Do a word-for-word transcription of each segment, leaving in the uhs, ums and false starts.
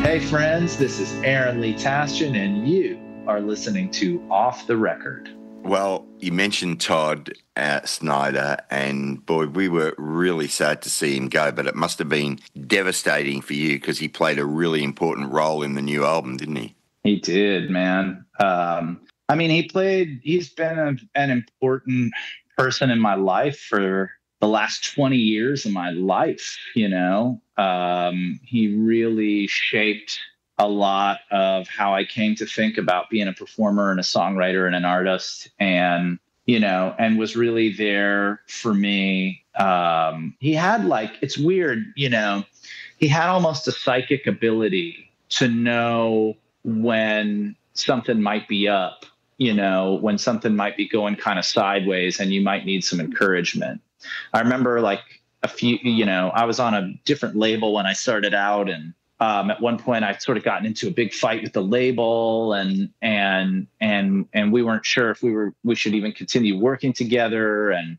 Hey friends, this is Aaron Lee Tasjan, and you are listening to Off the Record. Well, you mentioned Todd uh, Snider, and boy, we were really sad to see him go, but it must have been devastating for you because he played a really important role in the new album, didn't he? He did, man. Um, I mean, he played, he's been a, an important person in my life for the last twenty years of my life, you know. Um, he really shaped a lot of how I came to think about being a performer and a songwriter and an artist, and, you know, and was really there for me. Um, he had like, it's weird, you know, he had almost a psychic ability to know when something might be up, you know, when something might be going kind of sideways and you might need some encouragement. I remember like a few, you know, I was on a different label when I started out, and um, at one point I'd sort of gotten into a big fight with the label, and and and and we weren't sure if we were we should even continue working together. And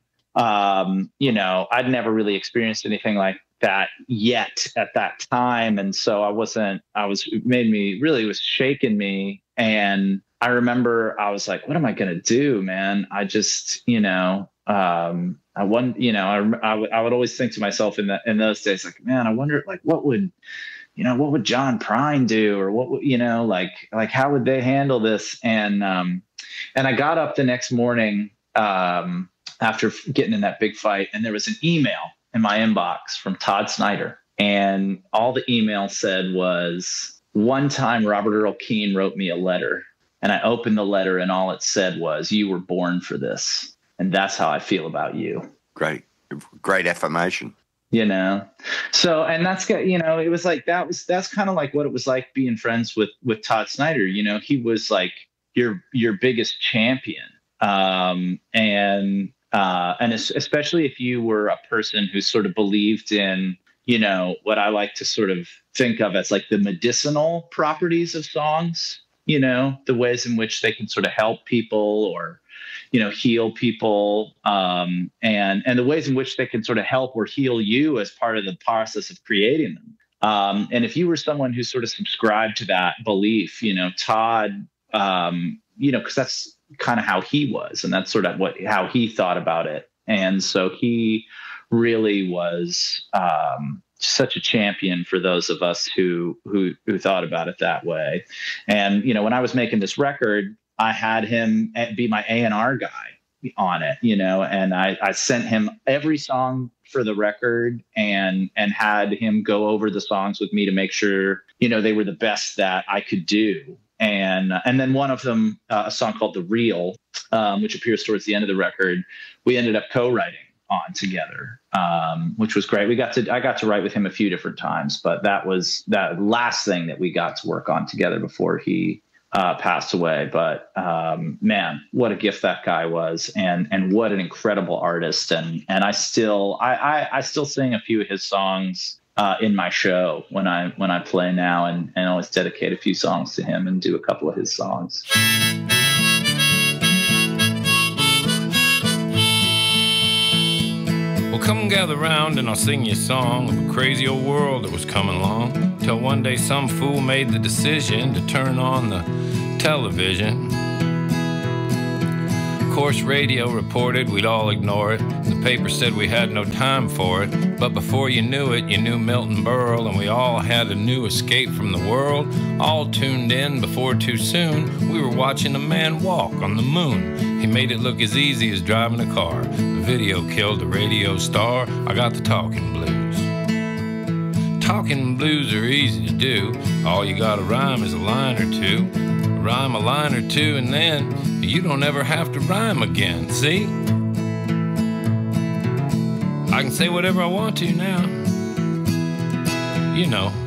um, you know, I'd never really experienced anything like that yet at that time, and so I wasn't. I was it made me really it was shaking me, and I remember I was like, "What am I gonna do, man?" I just, you know. Um, I wonder, you know, I, I, w- I would always think to myself in that, in those days, like, man, I wonder, like, what would, you know, what would John Prine do? Or what would, you know, like, like, how would they handle this? And, um, and I got up the next morning, um, after getting in that big fight, and there was an email in my inbox from Todd Snider. And all the email said was, one time Robert Earl Keen wrote me a letter, and I opened the letter, and all it said was, "You were born for this. And that's how I feel about you." Great, great affirmation. You know, so, and that's, you know, it was like, that was, that's kind of like what it was like being friends with, with Todd Snider. You know, he was like your, your biggest champion. Um, and, uh, and especially if you were a person who sort of believed in, you know, what I like to sort of think of as like the medicinal properties of songs, you know, the ways in which they can sort of help people or, you know, heal people, um, and, and the ways in which they can sort of help or heal you as part of the process of creating them. Um, and if you were someone who sort of subscribed to that belief, you know, Todd, um, you know, cause that's kind of how he was, and that's sort of what, how he thought about it. And so he really was, um, such a champion for those of us who, who, who thought about it that way. And, you know, when I was making this record, I had him be my A and R guy on it, you know, and I, I sent him every song for the record and and had him go over the songs with me to make sure, you know, they were the best that I could do. And and then one of them, uh, a song called The Real, um, which appears towards the end of the record, we ended up co-writing on together, um, which was great. We got to I got to write with him a few different times, but that was that last thing that we got to work on together before he Uh, passed away. But um, man, what a gift that guy was, and and what an incredible artist. And and I still I I, I still sing a few of his songs uh, in my show when I when I play now, and and always dedicate a few songs to him and do a couple of his songs. Well, come gather round and I'll sing you a song of a crazy old world that was coming along, till one day some fool made the decision to turn on the television. Of course, radio reported we'd all ignore it. The paper said we had no time for it. But before you knew it, you knew Milton Berle, and we all had a new escape from the world. All tuned in before too soon. We were watching a man walk on the moon. He made it look as easy as driving a car. The video killed the radio star. I got the talking blues. Talking blues are easy to do. All you gotta rhyme is a line or two. Rhyme a line or two, and then you don't ever have to rhyme again, see? I can say whatever I want to now. You know.